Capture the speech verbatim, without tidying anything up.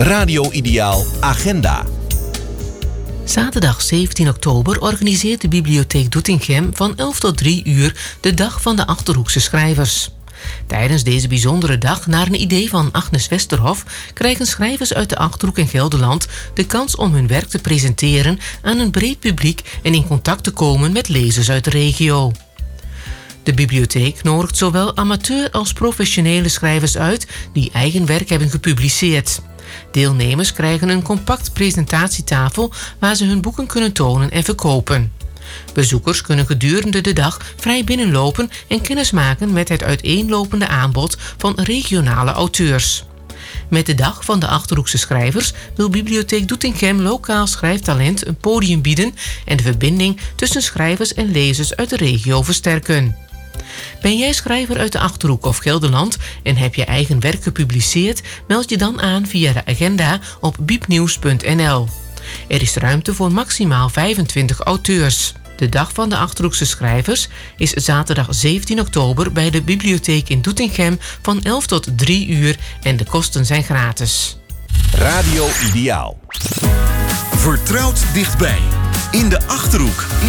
Radio Ideaal Agenda. Zaterdag zeventien oktober organiseert de Bibliotheek Doetinchem van elf tot drie uur de Dag van de Achterhoekse Schrijvers. Tijdens deze bijzondere dag, naar een idee van Agnes Westerhof, krijgen schrijvers uit de Achterhoek en Gelderland de kans om hun werk te presenteren aan een breed publiek en in contact te komen met lezers uit de regio. De bibliotheek nodigt zowel amateur als professionele schrijvers uit die eigen werk hebben gepubliceerd. Deelnemers krijgen een compact presentatietafel waar ze hun boeken kunnen tonen en verkopen. Bezoekers kunnen gedurende de dag vrij binnenlopen en kennismaken met het uiteenlopende aanbod van regionale auteurs. Met de Dag van de Achterhoekse Schrijvers wil Bibliotheek Doetinchem lokaal schrijftalent een podium bieden en de verbinding tussen schrijvers en lezers uit de regio versterken. Ben jij schrijver uit de Achterhoek of Gelderland en heb je eigen werk gepubliceerd? Meld je dan aan via de agenda op bibnieuws punt n l. Er is ruimte voor maximaal vijfentwintig auteurs. De Dag van de Achterhoekse Schrijvers is zaterdag zeventien oktober bij de bibliotheek in Doetinchem van elf tot drie uur en de kosten zijn gratis. Radio Ideaal. Vertrouwd dichtbij. In de Achterhoek.